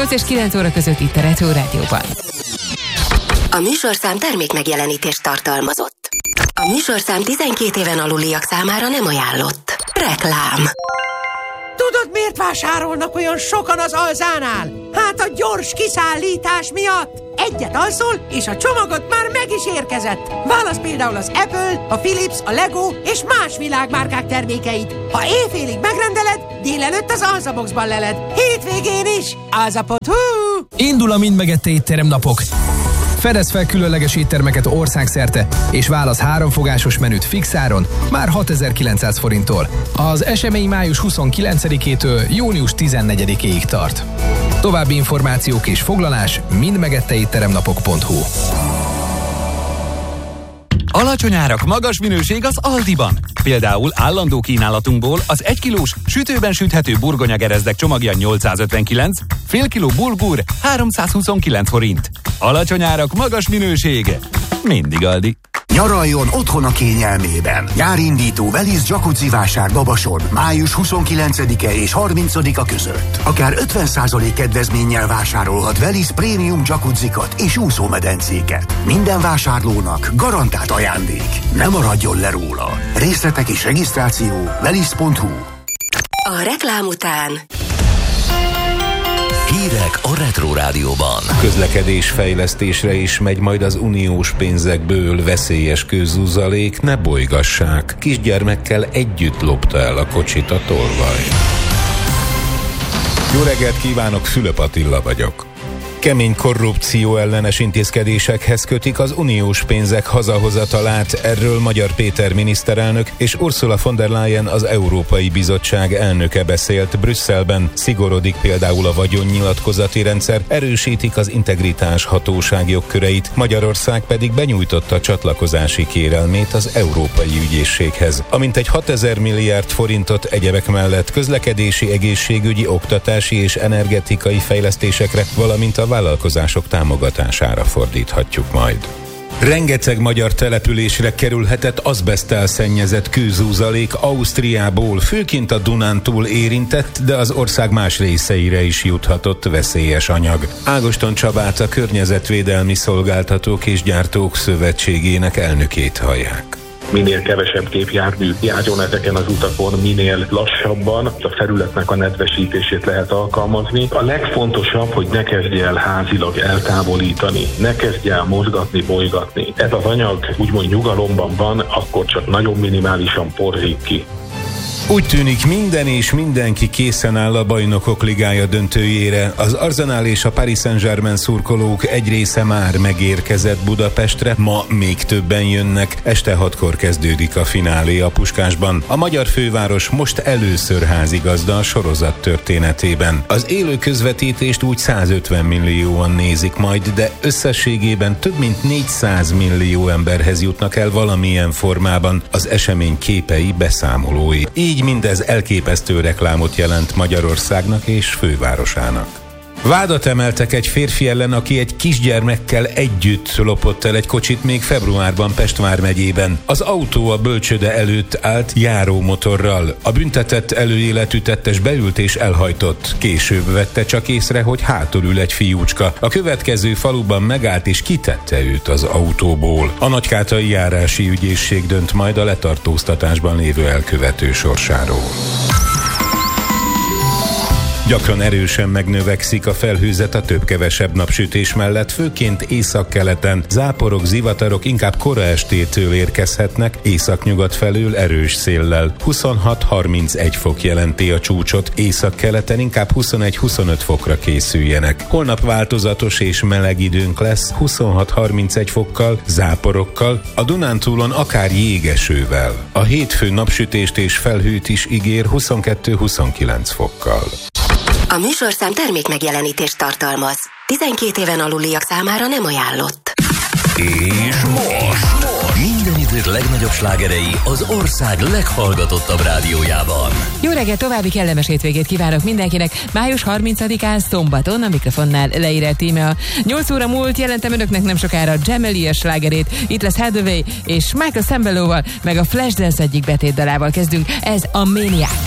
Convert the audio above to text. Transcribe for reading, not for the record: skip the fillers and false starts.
8 és 9 óra között itt a Retro Rádióban. A műsorszám termékmegjelenítést tartalmazott. A műsorszám 12 éven aluliak számára nem ajánlott. Reklám. Tudod, miért vásárolnak olyan sokan az Alzánál? Hát a gyors kiszállítás miatt. Egyet alszol, és a csomagot már meg is érkezett. Válasz például az Apple, a Philips, a Lego és más világmárkák termékeit. Ha éjfélig megrendeled, délelőtt az Alzaboxban leled. Hétvégén is. Alza.hu. Indul a Mind megette étterem napok. Fedezz fel különleges éttermeket országszerte, és válasz 3 fogásos menüt fix áron, már 6900 forinttól. Az esemény május 29-től június 14-ig tart. További információk és foglalás mindmegetteétteremnapok.hu. Alacsony árak, magas minőség az Aldiban. Például állandó kínálatunkból az 1 kilós sütőben süthető burgonyagerezdek csomagja 859, fél kiló bulgur 329 forint. Alacsony árak, magas minőség. Mindig Aldi. Nyaraljon otthon a kényelmében. Nyárindító Velisz Jacuzzi vásár Babason május 29-e és 30-a között. Akár 50% kedvezménnyel vásárolhat Velisz prémium jacuzzikat és úszómedencéket. Minden vásárlónak garantált ajándék. Ne maradjon le róla. Részletek és regisztráció velisz.hu. A reklám után hírek a Retro Rádióban. Közlekedésfejlesztésre is megy majd az uniós pénzekből, veszélyes kőzuzalék, ne bolygassák. Kisgyermekkel együtt lopta el a kocsit a tolvaj. Jó reggelt kívánok, Fülöp Attila vagyok. Kemény korrupció ellenes intézkedésekhez kötik az uniós pénzek hazahozatalát, erről Magyar Péter miniszterelnök és Ursula von der Leyen, az Európai Bizottság elnöke beszélt Brüsszelben. Szigorodik például a vagyonnyilatkozati rendszer, erősítik az integritás hatóság jogköreit, Magyarország pedig benyújtotta csatlakozási kérelmét az Európai Ügyészséghez. Amintegy 6000 milliárd forintot egyebek mellett közlekedési, egészségügyi, oktatási és energetikai fejlesztésekre, valamint a vállalkozások támogatására fordíthatjuk majd. Rengeteg magyar településre kerülhetett azbeszttel szennyezett kőzuzalék Ausztriából, főként a Dunántúl érintett, de az ország más részeire is juthatott veszélyes anyag. Ágoston Csabát, a Környezetvédelmi Szolgáltatók és Gyártók Szövetségének elnökét hallják. Minél kevesebb gépjármű járjon ezeken az utakon, minél lassabban a felületnek a nedvesítését lehet alkalmazni. A legfontosabb, hogy ne kezdje el házilag eltávolítani, ne kezdje el mozgatni, bolygatni. Ez az anyag úgymond nyugalomban van, akkor csak nagyon minimálisan porzik ki. Úgy tűnik, minden és mindenki készen áll a Bajnokok Ligája döntőjére. Az Arsenal és a Paris Saint-Germain szurkolók egy része már megérkezett Budapestre, ma még többen jönnek. Este 6-kor kezdődik a finálé a Puskásban. A magyar főváros most először házigazda a sorozat történetében. Az élő közvetítést úgy 150 millióan nézik majd, de összességében több mint 400 millió emberhez jutnak el valamilyen formában az esemény képei, beszámolói. Így mindez elképesztő reklámot jelent Magyarországnak és fővárosának. Vádat emeltek egy férfi ellen, aki egy kisgyermekkel együtt lopott el egy kocsit még februárban Pest vármegyében. Az autó a bölcsőde előtt állt járómotorral. A büntetett előéletű tettes beült és elhajtott. Később vette csak észre, hogy hátul ül egy fiúcska. A következő faluban megállt és kitette őt az autóból. A Nagykátai járási ügyészség dönt majd a letartóztatásban lévő elkövető sorsáról. Gyakran erősen megnövekszik a felhőzet a több-kevesebb napsütés mellett, főként északkeleten. Záporok, zivatarok inkább kora estétől érkezhetnek, északnyugat felől erős széllel. 26-31 fok jelenti a csúcsot, északkeleten inkább 21-25 fokra készüljenek. Holnap változatos és meleg időnk lesz, 26-31 fokkal, záporokkal, a Dunántúlon akár jégesővel. A hétfő napsütést és felhőt is ígér 22-29 fokkal. A műsorszám termékmegjelenítést tartalmaz. 12 éven aluliak számára nem ajánlott. És most minden idők legnagyobb slágerei az ország leghallgatottabb rádiójában. Jó reggelt, további kellemes hétvégét kívánok mindenkinek. Május 30-án szombaton a mikrofonnál Leire Tíme. 8 óra múlt jelentem önöknek nem sokára Jamelia slágerét. Itt lesz Hathaway és Michael Sembelóval, meg a Flashdance egyik betétdalával kezdünk. Ez a Maniac.